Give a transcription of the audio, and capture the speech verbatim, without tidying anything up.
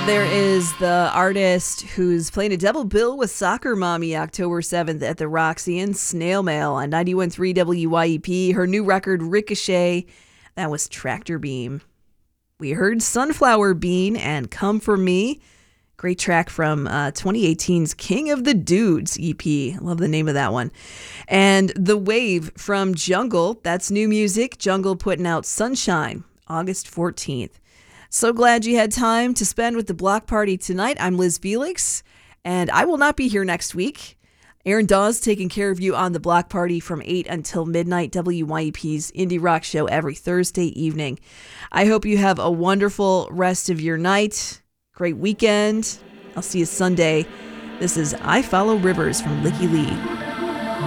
There is the artist who's playing a double bill with Soccer Mommy October seventh at the Roxy and Snail Mail on ninety-one point three W Y E P. Her new record, Ricochet, that was Tractor Beam. We heard Sunflower Bean and Come For Me. Great track from uh, twenty eighteen's King of the Dudes E P. Love the name of that one. And The Wave from Jungle. That's new music. Jungle putting out Sunshine, August fourteenth. So glad you had time to spend with the Block Party tonight. I'm Liz Felix, and I will not be here next week. Aaron Dawes taking care of you on the Block Party from eight until midnight, W Y E P's Indie Rock Show every Thursday evening. I hope you have a wonderful rest of your night. Great weekend. I'll see you Sunday. This is I Follow Rivers from Licky Lee.